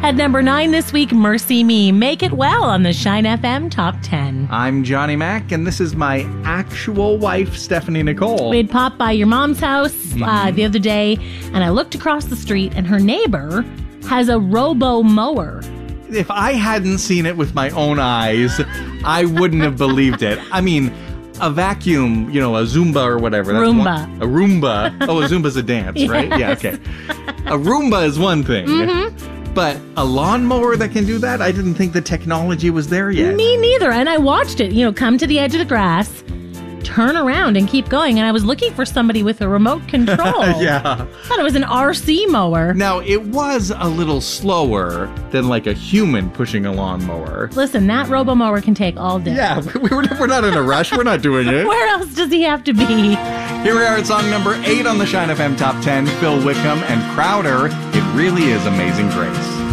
At number 9 this week, Mercy Me, Make It Well on the Shine FM Top 10. I'm Johnny Mac, and this is my actual wife, Stephanie Nicole. We had popped by your mom's house the other day, and I looked across the street, and her neighbor has a robo-mower. If I hadn't seen it with my own eyes, I wouldn't have believed it. I mean, a vacuum, a Zumba or whatever. That's Roomba. A Roomba. Oh, a Zumba's a dance, right? Yes. Yeah, okay. A Roomba is one thing. Mm-hmm. But a lawnmower that can do that? I didn't think the technology was there yet. Me neither. And I watched it, come to the edge of the grass, turn around and keep going. And I was looking for somebody with a remote control. Yeah. I thought it was an RC mower. Now, it was a little slower than like a human pushing a lawnmower. Listen, that robo-mower can take all day. Yeah, we're not in a rush. We're not doing it. Where else does he have to be? Here we are at song number 8 on the Shine FM Top 10. Phil Wickham and Crowder, It Really Is Amazing Grace.